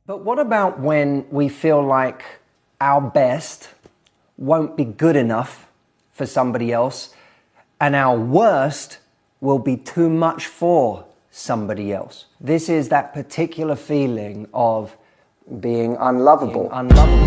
But what about when we feel like our best won't be good enough for somebody else and our worst will be too much for somebody else? This is that particular feeling of being unlovable.